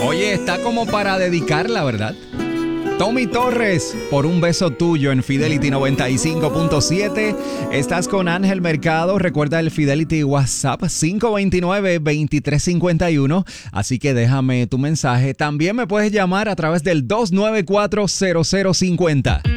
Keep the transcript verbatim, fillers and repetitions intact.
Oye, está como para dedicarla, ¿verdad? Tommy Torres, por un beso tuyo en Fidelity noventa y cinco punto siete. Estás con Ángel Mercado. Recuerda el Fidelity WhatsApp cinco dos nueve, dos tres cinco uno. Así que déjame tu mensaje. También me puedes llamar a través del dos nueve cuatro, cero cero cinco cero.